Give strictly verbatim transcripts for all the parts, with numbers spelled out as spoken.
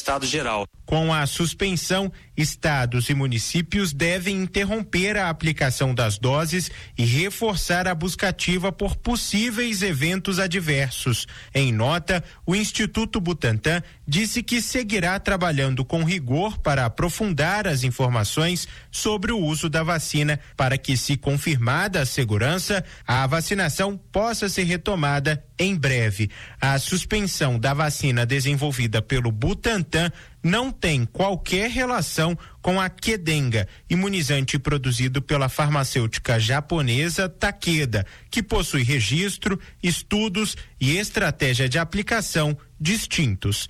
estado geral. Com a suspensão, estados e municípios devem interromper a aplicação das doses e reforçar a buscativa por possíveis eventos adversos. Em nota, o Instituto Butantan disse que seguirá trabalhando com rigor para aprofundar as informações sobre o uso da vacina, para que, se confirmada a segurança, a vacinação possa ser retomada em breve. A suspensão da vacina desenvolvida pelo Butantan não tem qualquer relação com a Qdenga, imunizante produzido pela farmacêutica japonesa Takeda, que possui registro, estudos e estratégia de aplicação distintos.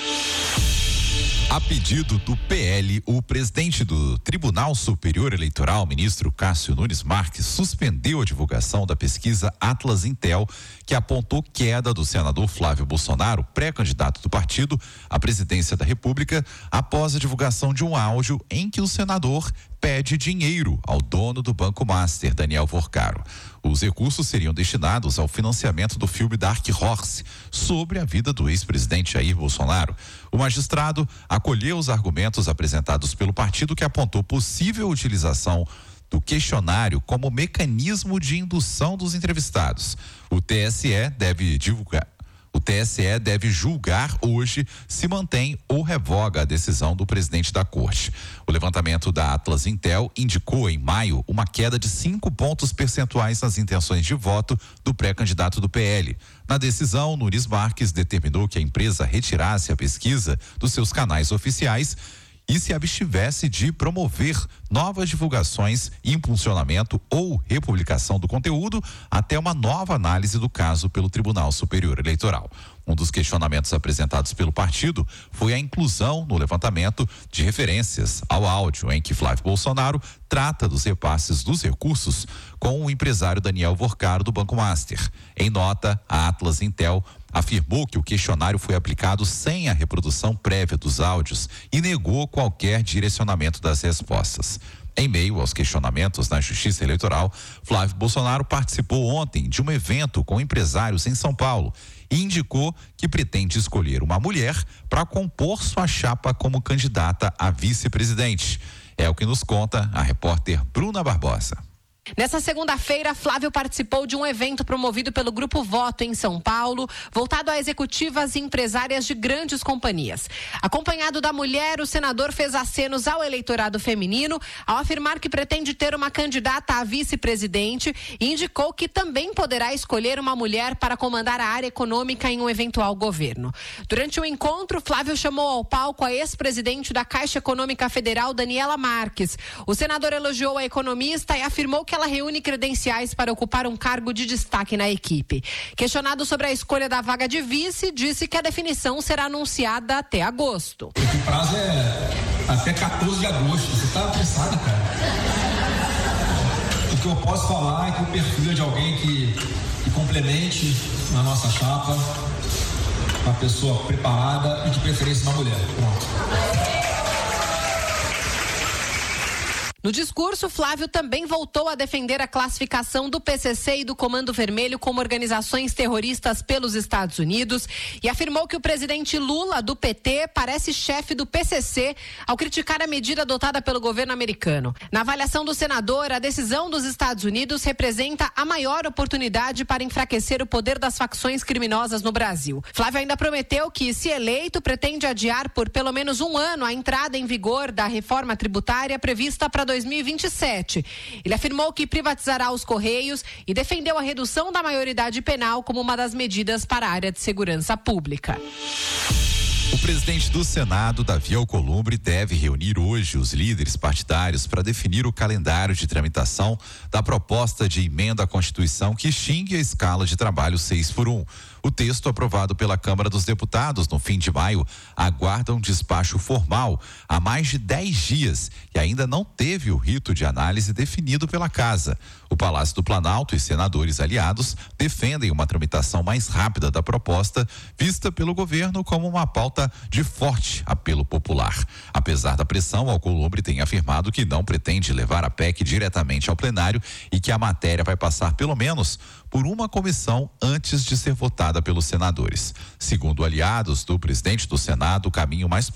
A pedido do P L, o presidente do Tribunal Superior Eleitoral, ministro Cássio Nunes Marques, suspendeu a divulgação da pesquisa Atlas Intel, que apontou queda do senador Flávio Bolsonaro, pré-candidato do partido à presidência da República, após a divulgação de um áudio em que o senador pede dinheiro ao dono do Banco Master, Daniel Vorcaro. Os recursos seriam destinados ao financiamento do filme Dark Horse, sobre a vida do ex-presidente Jair Bolsonaro. O magistrado acolheu os argumentos apresentados pelo partido, que apontou possível utilização do questionário como mecanismo de indução dos entrevistados. O T S E deve divulgar O T S E deve julgar hoje se mantém ou revoga a decisão do presidente da corte. O levantamento da Atlas Intel indicou em maio uma queda de cinco pontos percentuais nas intenções de voto do pré-candidato do P L. Na decisão, Nunes Marques determinou que a empresa retirasse a pesquisa dos seus canais oficiais e se abstivesse de promover novas divulgações, impulsionamento ou republicação do conteúdo até uma nova análise do caso pelo Tribunal Superior Eleitoral. Um dos questionamentos apresentados pelo partido foi a inclusão no levantamento de referências ao áudio em que Flávio Bolsonaro trata dos repasses dos recursos com o empresário Daniel Vorcaro do Banco Master. Em nota, a Atlas Intel afirmou que o questionário foi aplicado sem a reprodução prévia dos áudios e negou qualquer direcionamento das respostas. Em meio aos questionamentos na Justiça Eleitoral, Flávio Bolsonaro participou ontem de um evento com empresários em São Paulo e indicou que pretende escolher uma mulher para compor sua chapa como candidata a vice-presidente. É o que nos conta a repórter Bruna Barbosa. Nessa segunda-feira, Flávio participou de um evento promovido pelo Grupo Voto em São Paulo, voltado a executivas e empresárias de grandes companhias. Acompanhado da mulher, o senador fez acenos ao eleitorado feminino ao afirmar que pretende ter uma candidata a vice-presidente e indicou que também poderá escolher uma mulher para comandar a área econômica em um eventual governo. Durante o encontro, Flávio chamou ao palco a ex-presidente da Caixa Econômica Federal, Daniela Marques. O senador elogiou a economista e afirmou que ela reúne credenciais para ocupar um cargo de destaque na equipe. Questionado sobre a escolha da vaga de vice, disse que a definição será anunciada até agosto. O prazo é até quatorze de agosto. Você tá apressado, cara? O que eu posso falar é que o perfil é de alguém que, que complemente na nossa chapa, uma pessoa preparada e de preferência uma mulher. Pronto. No discurso, Flávio também voltou a defender a classificação do P C C e do Comando Vermelho como organizações terroristas pelos Estados Unidos e afirmou que o presidente Lula, do P T, parece chefe do P C C ao criticar a medida adotada pelo governo americano. Na avaliação do senador, a decisão dos Estados Unidos representa a maior oportunidade para enfraquecer o poder das facções criminosas no Brasil. Flávio ainda prometeu que, se eleito, pretende adiar por pelo menos um ano a entrada em vigor da reforma tributária prevista para dois mil e vinte e sete. Ele afirmou que privatizará os Correios e defendeu a redução da maioridade penal como uma das medidas para a área de segurança pública. O presidente do Senado, Davi Alcolumbre, deve reunir hoje os líderes partidários para definir o calendário de tramitação da proposta de emenda à Constituição que extingue a escala de trabalho seis por um. O texto aprovado pela Câmara dos Deputados no fim de maio aguarda um despacho formal há mais de dez dias e ainda não teve o rito de análise definido pela Casa. O Palácio do Planalto e senadores aliados defendem uma tramitação mais rápida da proposta, vista pelo governo como uma pauta de forte apelo popular. Apesar da pressão, Alcolumbre tem afirmado que não pretende levar a P E C diretamente ao plenário e que a matéria vai passar pelo menos por uma comissão antes de ser votada pelos senadores. Segundo aliados do presidente do Senado, o caminho mais